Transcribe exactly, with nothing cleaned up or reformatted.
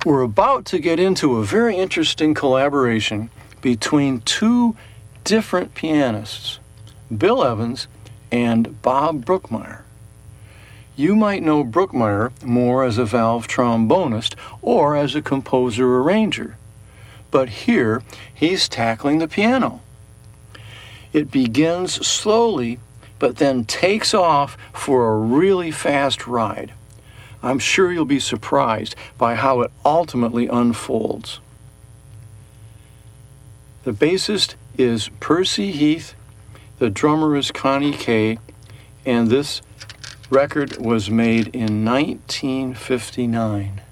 We're about to get into a very interesting collaboration between two different pianists, Bill Evans and Bob Brookmeyer. You might know Brookmeyer more as a valve trombonist or as a composer-arranger, but here he's tackling the piano. It begins slowly, but then takes off for a really fast ride. I'm sure you'll be surprised by how it ultimately unfolds. The bassist is Percy Heath, the drummer is Connie Kay, and this record was made in nineteen fifty-nine.